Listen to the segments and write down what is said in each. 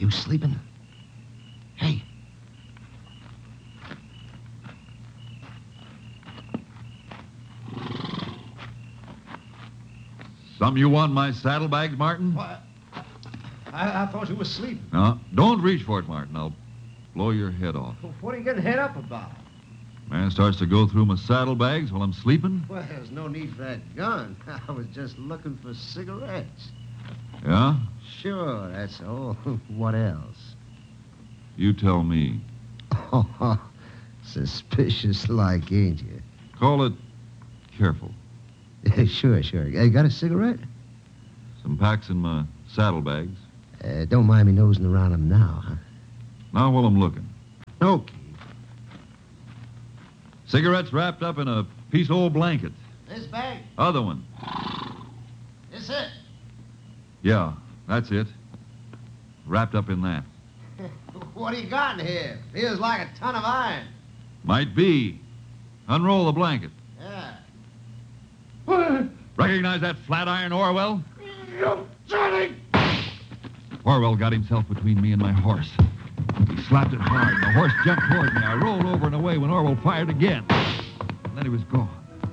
You sleeping? Hey. Some you want my saddlebags, Martin? What? I thought you were sleeping. No, don't reach for it, Martin. I'll blow your head off. Well, what are you getting head up about? Man starts to go through my saddlebags while I'm sleeping. Well, there's no need for that gun. I was just looking for cigarettes. Yeah? Sure, that's all. What else? You tell me. Oh, suspicious like, ain't you? Call it careful. Sure. You got a cigarette? Some packs in my saddlebags. Don't mind me nosing around them now, huh? Now while I'm looking. Okay. Cigarettes wrapped up in a piece of old blanket. This bag? Other one. This it? Yeah, that's it. Wrapped up in that. What do you got in here? Feels like a ton of iron. Might be. Unroll the blanket. Yeah. Recognize that flat iron, Orwell? You dirty! Orwell got himself between me and my horse. He slapped it hard, and the horse jumped toward me. I rolled over and away when Orwell fired again. And then he was gone.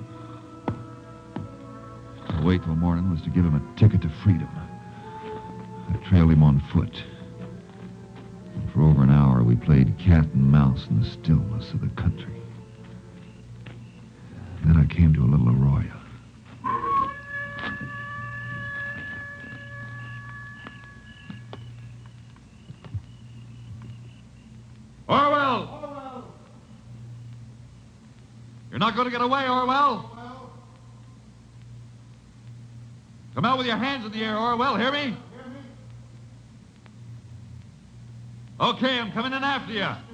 To wait till morning was to give him a ticket to freedom. I trailed him on foot. And for over an hour, we played cat and mouse in the stillness of the country. Then I came to a little arroyo. Orwell! You're not going to get away, Orwell. Come out with your hands in the air, Orwell. Hear me? Okay, I'm coming in after you.